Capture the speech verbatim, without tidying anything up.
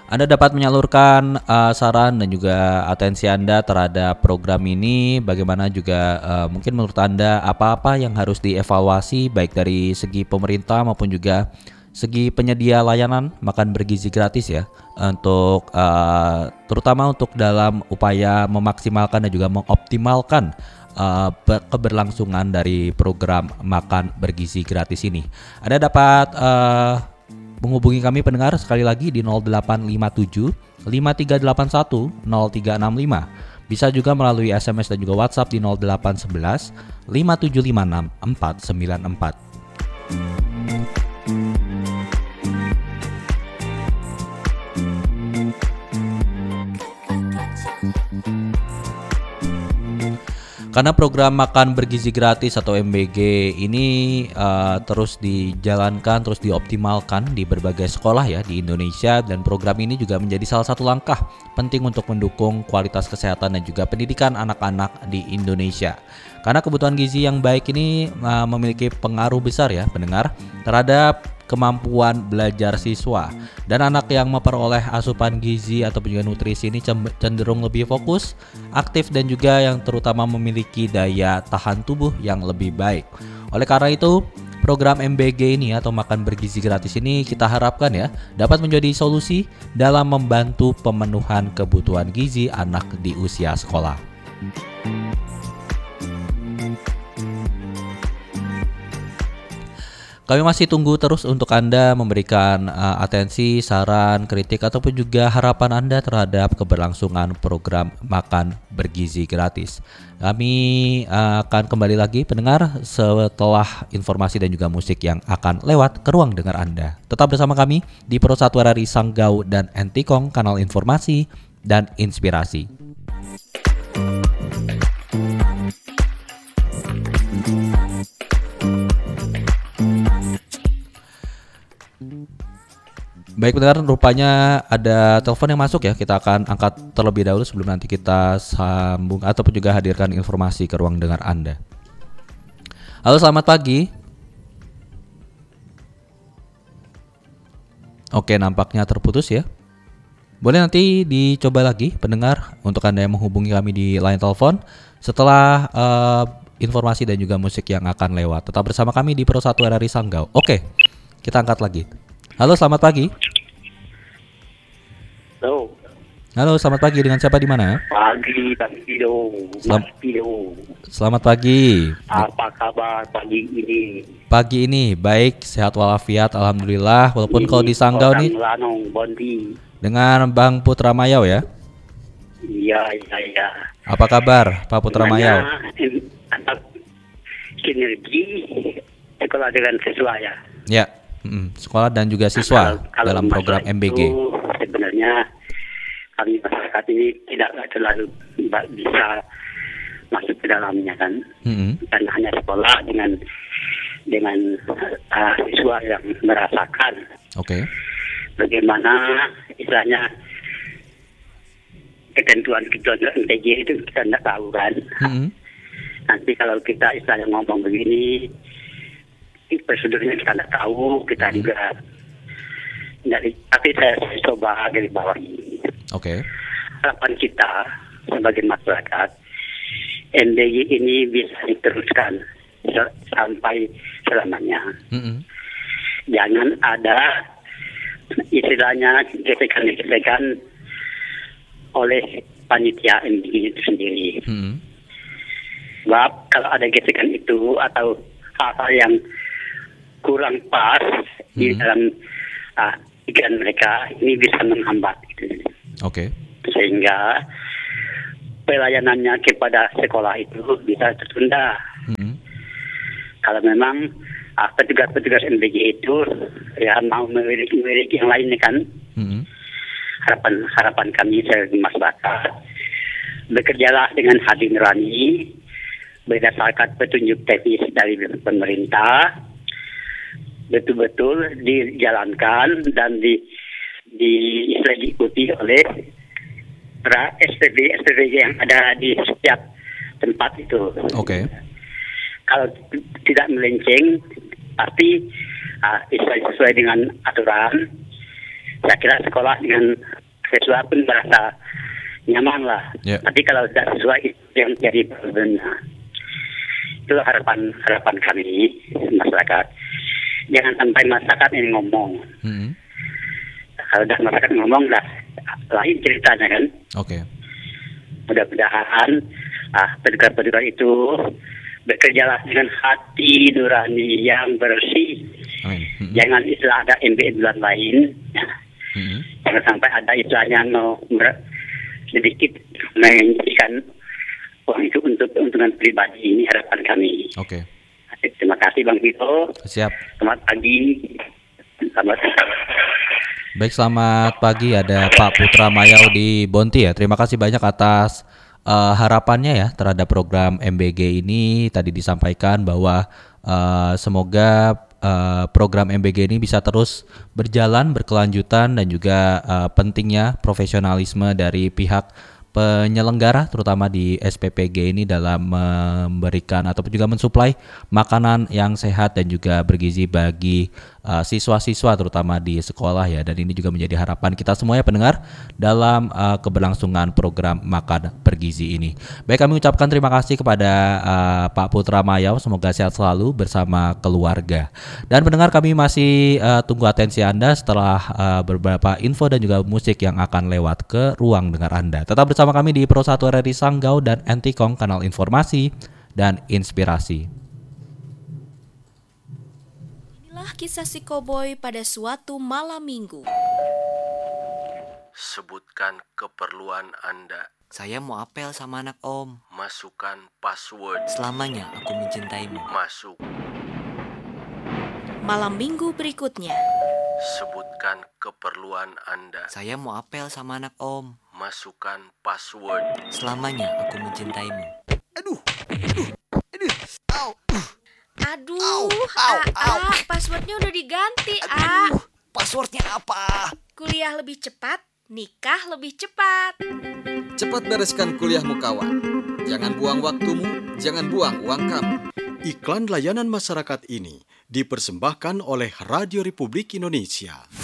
Anda dapat menyalurkan uh, saran dan juga atensi Anda terhadap program ini. Bagaimana juga uh, mungkin menurut Anda apa-apa yang harus dievaluasi baik dari segi pemerintah maupun juga segi penyedia layanan makan bergizi gratis ya, untuk uh, terutama untuk dalam upaya memaksimalkan dan juga mengoptimalkan uh, keberlangsungan dari program makan bergizi gratis ini. Anda dapat uh, menghubungi kami pendengar sekali lagi di nol delapan lima tujuh lima tiga delapan satu nol tiga enam lima. Bisa juga melalui S M S dan juga WhatsApp di nol delapan satu satu lima tujuh lima enam empat sembilan empat. Karena program makan bergizi gratis atau M B G ini uh, terus dijalankan, terus dioptimalkan di berbagai sekolah ya di Indonesia, dan program ini juga menjadi salah satu langkah penting untuk mendukung kualitas kesehatan dan juga pendidikan anak-anak di Indonesia. Karena kebutuhan gizi yang baik ini uh, memiliki pengaruh besar ya pendengar terhadap kemampuan belajar siswa, dan anak yang memperoleh asupan gizi atau juga nutrisi ini cenderung lebih fokus, aktif, dan juga yang terutama memiliki daya tahan tubuh yang lebih baik. Oleh karena itu, program M B G ini atau makan bergizi gratis ini kita harapkan ya dapat menjadi solusi dalam membantu pemenuhan kebutuhan gizi anak di usia sekolah. Kami masih tunggu terus untuk Anda memberikan uh, atensi, saran, kritik, ataupun juga harapan Anda terhadap keberlangsungan program makan bergizi gratis. Kami uh, akan kembali lagi pendengar setelah informasi dan juga musik yang akan lewat ke ruang dengar Anda. Tetap bersama kami di Pro satu R R I Sanggau dan Entikong, kanal informasi dan inspirasi. Baik pendengar, rupanya ada telepon yang masuk ya. Kita akan angkat terlebih dahulu sebelum nanti kita sambung ataupun juga hadirkan informasi ke ruang dengar Anda. Halo, selamat pagi. Oke, nampaknya terputus ya. Boleh nanti dicoba lagi pendengar untuk Anda yang menghubungi kami di line telepon setelah uh, informasi dan juga musik yang akan lewat. Tetap bersama kami di Pro satu R R I Sanggau. Oke, kita angkat lagi. Halo, selamat pagi. Halo. Halo, selamat pagi. Dengan siapa di mana? Pagi, pagi dong. Selam- dong. Selamat pagi. Apa kabar pagi ini? Pagi ini baik, sehat walafiat, alhamdulillah. Walaupun Ini kalau di Sanggau nih orang Lanong, Bondi. dengan Bang Putra Mayau ya. Iya, iya, iya. Apa kabar Pak Putra Mayau? Anak sinergi sekolah dengan siswa ya. Ya, mm, sekolah dan juga siswa Kalau- kalau dalam program masalah M B G. itu, sebenarnya kami masyarakat ini tidak terlalu ba- bisa masuk ke dalamnya kan, Mm-mm. dan hanya sekolah dengan dengan uh, siswa yang merasakan Oke. bagaimana istilahnya ketentuan-ketentuan M P G itu kita tidak tahu kan. Mm-mm. Nanti kalau kita istilahnya ngomong begini, prosedurnya kita tidak tahu, kita juga dari, tapi saya, saya coba dari bawah ini. Oke. Harapan kita sebagai masyarakat, M B G ini bisa diteruskan se- sampai selamanya. Mm-mm. Jangan ada istilahnya gesekan-gesekan oleh panitia M B G itu sendiri. Mm-mm. Sebab kalau ada gesekan itu atau hal-hal yang kurang pas di Hmm. dalam uh, pikiran mereka, ini bisa menghambat gitu. Oke. Sehingga pelayanannya kepada sekolah itu bisa tertunda. Mm-mm. Kalau memang uh, petugas-petugas M B G itu ya mau memiliki yang lainnya kan, Mm-mm. harapan harapan kami sebagai masyarakat, bekerjalah dengan hati nurani berdasarkan petunjuk teknis dari pemerintah, betul-betul dijalankan dan di di diikuti oleh para S P B S P B yang ada di setiap tempat itu. Oke. Kalau t- tidak melenceng, pasti uh, sesuai, sesuai dengan aturan. Saya kira sekolah dengan siswa pun merasa nyaman lah. Ya. Tapi kalau tidak sesuai itu yang jadi problemnya. Itu harapan harapan kami masyarakat. Jangan sampai masyarakat ini ngomong. Hmm. Kalau dah masyarakat ngomong dah lain ceritanya kan. Oke. Mudah-mudahan ah, petugas-petugas itu bekerjalah dengan hati nurani yang bersih. Amin. Hmm. Jangan istilah ada M B bulan lain. Ya. Hmm. Jangan sampai ada istilahnya mau mer- sedikit menjadikan uang itu untuk keuntungan pribadi. Ini harapan kami. Oke. Terima kasih Bang Vito. Siap. Selamat pagi. Selamat Baik, selamat pagi. Ada Pak Putra Mayau di Bonti ya. Terima kasih banyak atas uh, harapannya ya terhadap program M B G ini. Tadi disampaikan bahwa uh, semoga uh, program M B G ini bisa terus berjalan, berkelanjutan, dan juga uh, pentingnya profesionalisme dari pihak penyelenggara terutama di S P P G ini dalam memberikan ataupun juga mensuplai makanan yang sehat dan juga bergizi bagi uh, siswa-siswa terutama di sekolah ya, dan ini juga menjadi harapan kita semua ya pendengar dalam uh, keberlangsungan program makan bergizi ini. Baik, kami ucapkan terima kasih kepada uh, Pak Putra Mayau, semoga sehat selalu bersama keluarga. Dan pendengar, kami masih uh, tunggu atensi Anda setelah uh, beberapa info dan juga musik yang akan lewat ke ruang dengar Anda. Tetap bersama kami di Pro satu R R I Sanggau dan Antikong, kanal informasi dan inspirasi. Inilah kisah si koboi pada suatu malam minggu. Sebutkan keperluan Anda. Saya mau apel sama anak om. Masukkan password. Selamanya aku mencintaimu. Masuk. Malam minggu berikutnya. Sebutkan keperluan Anda. Saya mau apel sama anak om. Masukkan password. Selamanya aku mencintaimu. Aduh, aduh, aduh, au, Aduh, Au, au, ah, au. ah, passwordnya udah diganti, ah. aduh, passwordnya apa? Kuliah lebih cepat, nikah lebih cepat. Cepat bereskan kuliahmu kawan. Jangan buang waktumu, jangan buang uang kamu. Iklan layanan masyarakat ini dipersembahkan oleh Radio Republik Indonesia.